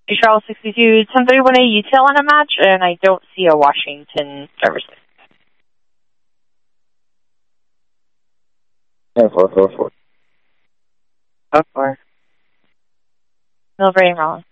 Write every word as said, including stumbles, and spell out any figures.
Charles sixty-two, ten thirty-one A, U tail on a match, and I don't see a Washington driver's license. ten four four four. Oh, four. No, very wrong.